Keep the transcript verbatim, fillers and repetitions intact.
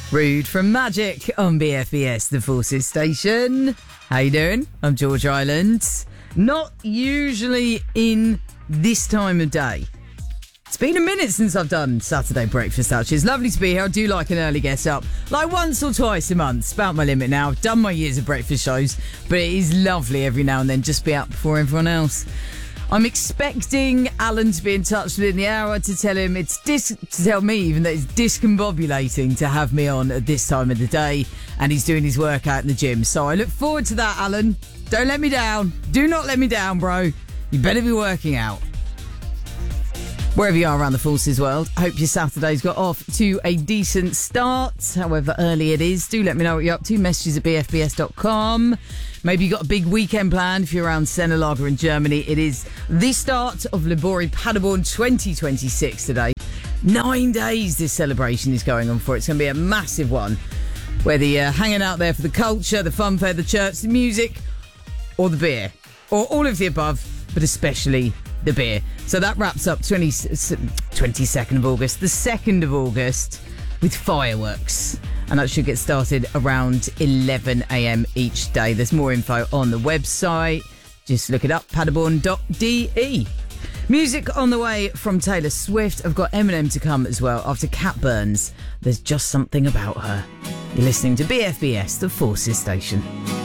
Rude from Magic on B F B S, the Forces Station. How you doing? I'm George Island. Not usually in this time of day. It's been a minute since I've done Saturday Breakfast Touch. It's lovely to be here. I do like an early get up, like once or twice a month. It's about my limit now. I've done my years of breakfast shows, but it is lovely every now and then just be out before everyone else. I'm expecting Alan to be in touch within the hour to tell him it's dis- to tell me even that it's discombobulating to have me on at this time of the day, and he's doing his workout in the gym. So I look forward to that, Alan. Don't let me down. Do not let me down, bro. You better be working out. Wherever you are around the Forces world, I hope your Saturday's got off to a decent start, however early it is. Do let me know what you're up to. Messages at b f b s dot com. Maybe you've got a big weekend planned if you're around Sennelager in Germany. It is the start of Libori Paderborn twenty twenty-six today. Nine days this celebration is going on for. It's going to be a massive one. Whether you're hanging out there for the culture, the fun fair, the church, the music, or the beer. Or all of the above, but especially the beer. So that wraps up twenty, twenty-second of August, the second of August, with fireworks. And that should get started around eleven a.m. each day. There's more info on the website. Just look it up, paderborn dot d e. Music on the way from Taylor Swift. I've got Eminem to come as well after Cat Burns. There's just something about her. You're listening to B F B S, the Forces Station.